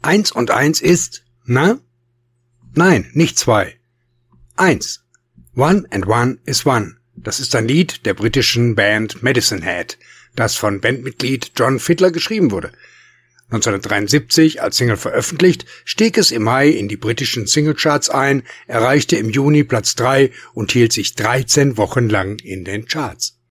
1 und 1 ist, na? Nein, nicht 2. 1. One and one is one. Das ist ein Lied der britischen Band Medicine Hat, das von Bandmitglied John Fiddler geschrieben wurde. 1973 als Single veröffentlicht, stieg es im Mai in die britischen Singlecharts ein, erreichte im Juni Platz 3 und hielt sich 13 Wochen lang in den Charts.